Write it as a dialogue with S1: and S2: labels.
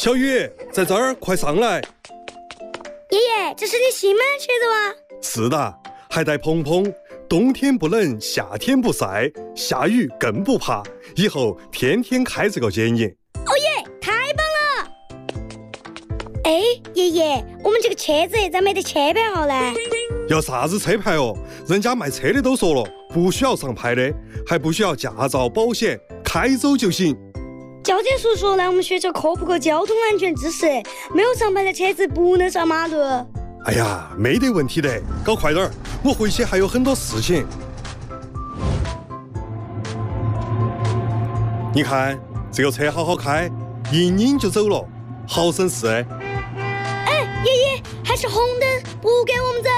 S1: 小雨，在这儿，快上来！
S2: 爷爷，这是你新买的车子哇？
S1: 是的，还带蓬蓬，冬天不冷，夏天不晒，下雨更不怕，以后天天开这个剪影。
S2: 哦耶，太棒了！哎，爷爷，我们这个车子咋没得车牌号呢？
S1: 要啥子车牌哦？人家卖车的都说了，不需要上牌的，还不需要驾照、保险，开走就行。
S2: 交警叔叔来我们学校科普个交通安全知识，没有上牌的车子不能上马路。
S1: 哎呀，没得问题的，搞快点儿，我回去还有很多事情。你看这个车好好开，一拧就走了，好省事。
S2: 哎，爷爷，还是红灯，不给我们走。